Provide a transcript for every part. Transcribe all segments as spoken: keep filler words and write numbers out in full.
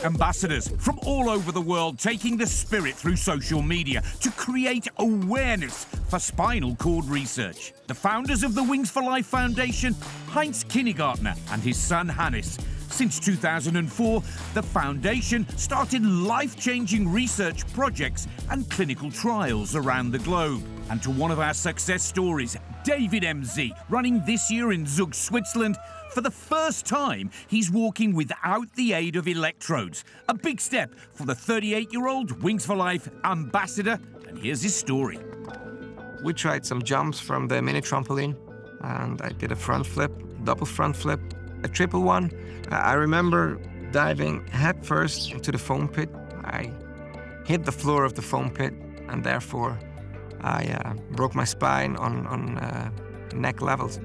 Ambassadors from all over the world taking the spirit through social media to create awareness for spinal cord research. The founders of the Wings for Life Foundation, Heinz Kinnegartner and his son Hannes. Since two thousand four, the foundation started life-changing research projects and clinical trials around the globe. And to one of our success stories, David M Z, running this year in Zug, Switzerland. For the first time, he's walking without the aid of electrodes. A big step for the thirty-eight-year-old Wings for Life ambassador, and here's his story. We tried some jumps from the mini trampoline, and I did a front flip, double front flip, a triple one. I remember diving head first into the foam pit. I hit the floor of the foam pit, and therefore I uh, broke my spine on, on uh, neck levels.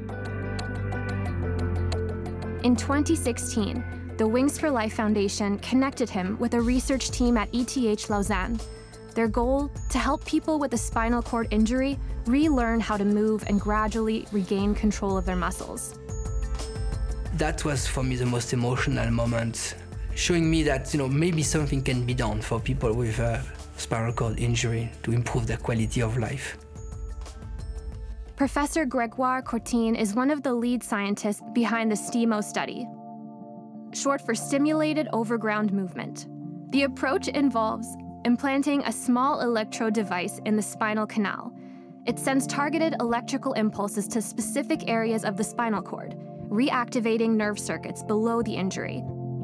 In twenty sixteen, the Wings for Life Foundation connected him with a research team at E T H Lausanne. Their goal, to help people with a spinal cord injury relearn how to move and gradually regain control of their muscles. That was for me the most emotional moment, showing me that, you know, maybe something can be done for people with a spinal cord injury to improve their quality of life. Professor Grégoire Courtine is one of the lead scientists behind the STIMO study, short for Stimulated Overground Movement. The approach involves implanting a small electrode device in the spinal canal. It sends targeted electrical impulses to specific areas of the spinal cord, reactivating nerve circuits below the injury.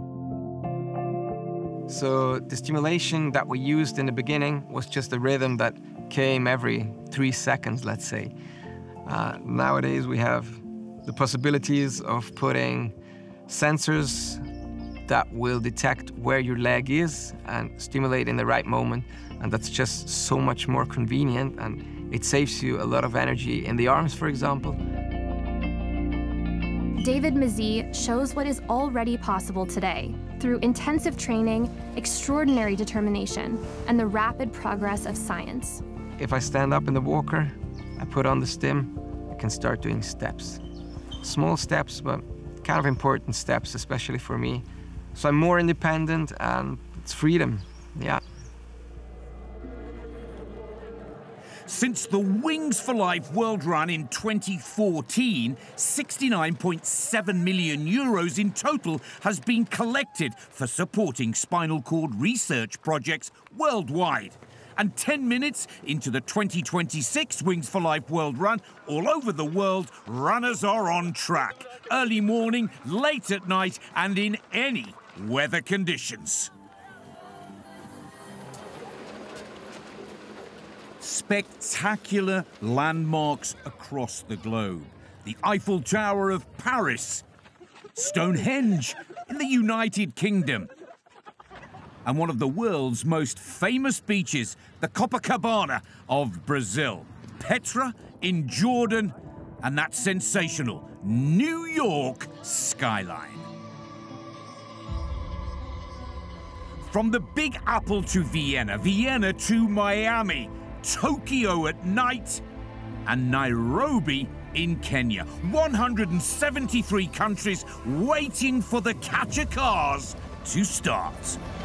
So the stimulation that we used in the beginning was just a rhythm that came every three seconds, let's say. Uh, nowadays we have the possibilities of putting sensors that will detect where your leg is and stimulate in the right moment, and that's just so much more convenient, and it saves you a lot of energy in the arms, for example. David Mazie shows what is already possible today through intensive training, extraordinary determination, and the rapid progress of science. If I stand up in the walker, I put on the stim, I can start doing steps. Small steps, but kind of important steps, especially for me. So I'm more independent, and it's freedom, yeah. Since the Wings for Life World Run in twenty fourteen, sixty-nine point seven million euros in total has been collected for supporting spinal cord research projects worldwide. And ten minutes into the twenty twenty-six Wings for Life World Run, all over the world, runners are on track. Early morning, late at night, and in any weather conditions. Spectacular landmarks across the globe. The Eiffel Tower of Paris, Stonehenge in the United Kingdom, and one of the world's most famous beaches, the Copacabana of Brazil, Petra in Jordan, and that sensational New York skyline. From the Big Apple to Vienna, Vienna to Miami, Tokyo at night, and Nairobi in Kenya. one hundred seventy-three countries waiting for the catcher cars to start.